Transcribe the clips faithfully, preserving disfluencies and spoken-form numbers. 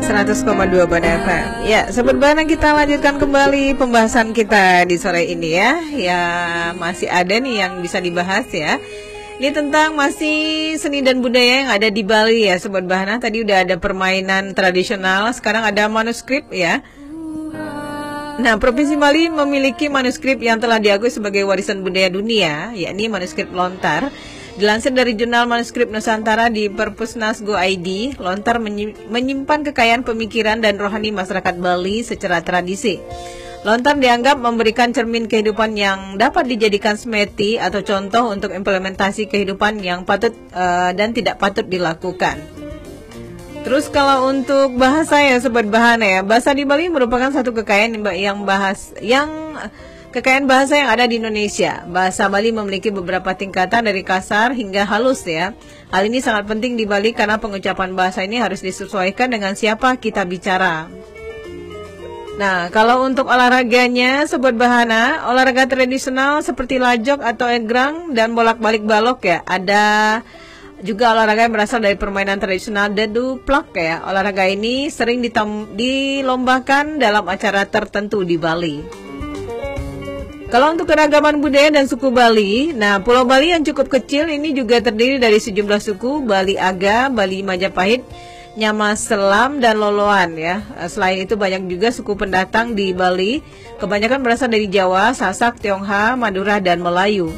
seratus koma dua Bana F M. Ya, Sobat Bana, kita lanjutkan kembali pembahasan kita di sore ini ya. Ya, masih ada nih yang bisa dibahas ya. Ini tentang masih seni dan budaya yang ada di Bali ya, Sobat Bana. Tadi udah ada permainan tradisional, sekarang ada manuskrip ya. Nah, Provinsi Bali memiliki manuskrip yang telah diakui sebagai warisan budaya dunia, yakni manuskrip lontar. Dilansir dari Jurnal Manuskrip Nusantara di Perpusnas Go I D, lontar menyimpan kekayaan pemikiran dan rohani masyarakat Bali secara tradisi. Lontar dianggap memberikan cermin kehidupan yang dapat dijadikan semeti atau contoh untuk implementasi kehidupan yang patut uh, dan tidak patut dilakukan. Terus kalau untuk bahasa ya Sobat Bahana ya, bahasa di Bali merupakan satu kekayaan yang bahas yang Kekayaan bahasa yang ada di Indonesia. Bahasa Bali memiliki beberapa tingkatan dari kasar hingga halus ya. Hal ini sangat penting di Bali karena pengucapan bahasa ini harus disesuaikan dengan siapa kita bicara. Nah, kalau untuk olahraganya, Sobat Bahana, olahraga tradisional seperti lajok atau egrang dan bolak-balik balok ya. Ada juga olahraga yang berasal dari permainan tradisional dedu plak ya. Olahraga ini sering dilombakan dalam acara tertentu di Bali. Kalau untuk keragaman budaya dan suku Bali, nah Pulau Bali yang cukup kecil ini juga terdiri dari sejumlah suku, Bali Aga, Bali Majapahit, Nyama Selam, dan Loloan ya. Selain itu banyak juga suku pendatang di Bali, kebanyakan berasal dari Jawa, Sasak, Tionghoa, Madura, dan Melayu.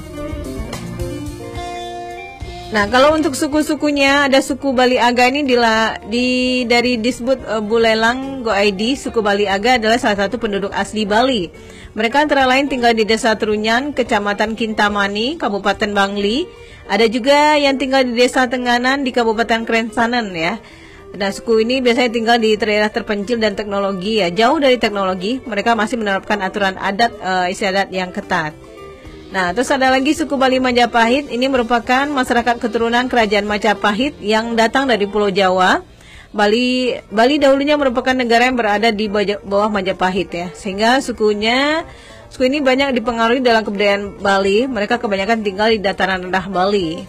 Nah, kalau untuk suku-sukunya, ada suku Bali Aga ini di, di dari disebut uh, Bulelang Go I D, suku Bali Aga adalah salah satu penduduk asli Bali. Mereka antara lain tinggal di Desa Trunyan, Kecamatan Kintamani, Kabupaten Bangli. Ada juga yang tinggal di Desa Tenganan di Kabupaten Krensanen ya. Nah, suku ini biasanya tinggal di daerah terpencil dan teknologi ya. Jauh dari teknologi, mereka masih menerapkan aturan adat uh, istiadat yang ketat. Nah, terus ada lagi suku Bali Majapahit. Ini merupakan masyarakat keturunan Kerajaan Majapahit yang datang dari Pulau Jawa. Bali Bali dahulunya merupakan negara yang berada di bawah Majapahit ya. Sehingga sukunya suku ini banyak dipengaruhi dalam kebudayaan Bali. Mereka kebanyakan tinggal di dataran rendah Bali.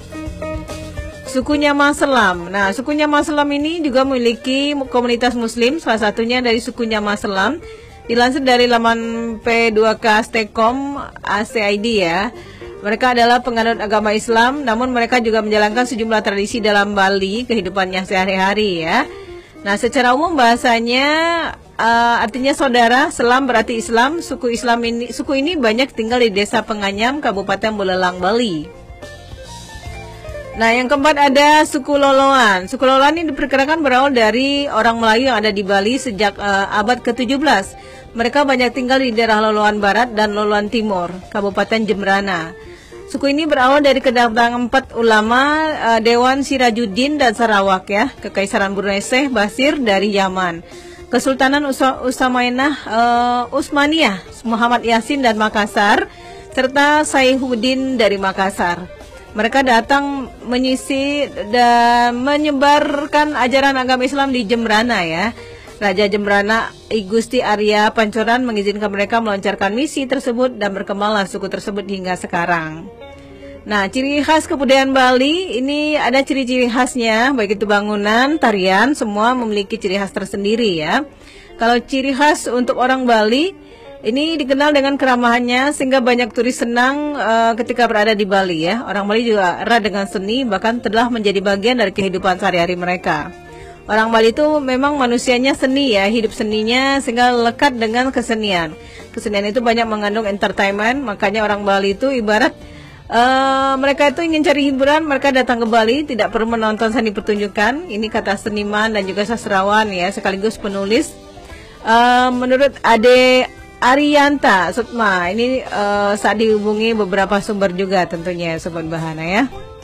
Suku Nyama Selam. Nah, suku Nyama Selam ini juga memiliki komunitas muslim, salah satunya dari suku Nyama Selam. Dilansir dari laman P dua K Stekom A C I D ya. Mereka adalah penganut agama Islam, namun mereka juga menjalankan sejumlah tradisi dalam Bali, kehidupannya sehari-hari ya. Nah, secara umum bahasanya uh, artinya saudara, Selam berarti Islam. Suku Islam ini, suku ini banyak tinggal di Desa Penganyam, Kabupaten Buleleng, Bali. Nah, yang keempat ada suku Loloan. Suku Loloan ini diperkirakan berawal dari orang Melayu yang ada di Bali sejak uh, abad ke tujuh belas. Mereka banyak tinggal di daerah Loloan Barat dan Loloan Timur, Kabupaten Jembrana. Suku ini berawal dari kedatangan empat ulama uh, Dewan Sirajuddin dan Sarawak ya, Kekaisaran Brunei Sheikh Basir dari Yaman, Kesultanan Usamainah uh, Utsmaniyah Muhammad Yasin dan Makassar, serta Saihuddin dari Makassar. Mereka datang menyisi dan menyebarkan ajaran agama Islam di Jembrana ya. Raja Jembrana I Gusti Arya Pancoran mengizinkan mereka melancarkan misi tersebut dan berkembanglah suku tersebut hingga sekarang. Nah, ciri khas kebudayaan Bali ini ada ciri-ciri khasnya, baik itu bangunan, tarian, semua memiliki ciri khas tersendiri ya. Kalau ciri khas untuk orang Bali ini dikenal dengan keramahannya sehingga banyak turis senang uh, ketika berada di Bali ya. Orang Bali juga erat dengan seni, bahkan telah menjadi bagian dari kehidupan sehari-hari mereka. Orang Bali itu memang manusianya seni ya, hidup seninya sehingga lekat dengan kesenian. Kesenian itu banyak mengandung entertainment, makanya orang Bali itu ibarat uh, mereka itu ingin cari hiburan, mereka datang ke Bali, tidak perlu menonton seni pertunjukan. Ini kata seniman dan juga sastrawan ya, sekaligus penulis. Uh, menurut Ade Arianta Sukma, ini uh, saat dihubungi beberapa sumber juga tentunya Sobat Bahana ya.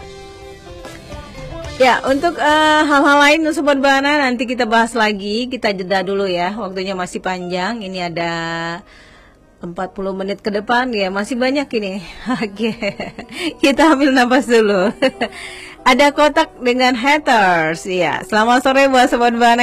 Ya, untuk hal-hal uh, lain Sobat Bahana nanti kita bahas lagi, kita jeda dulu ya, waktunya masih panjang, ini ada empat puluh menit ke depan ya, masih banyak ini. Oke, kita ambil nafas dulu. Ada kotak dengan haters ya, selamat sore buat Sobat Bahana.